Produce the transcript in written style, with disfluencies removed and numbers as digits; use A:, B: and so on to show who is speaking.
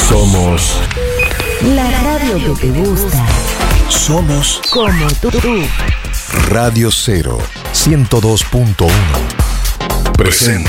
A: Somos
B: la radio que te gusta.
A: Somos
B: Como tú.
A: Radio 0 102.1 presenta